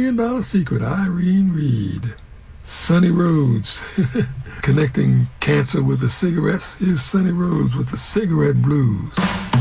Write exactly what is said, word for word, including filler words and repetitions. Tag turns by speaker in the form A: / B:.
A: million dollar secret, Irene Reed. Sunny Rhodes. Connecting cancer with the cigarettes. Here's Sunny Rhodes with the cigarette blues.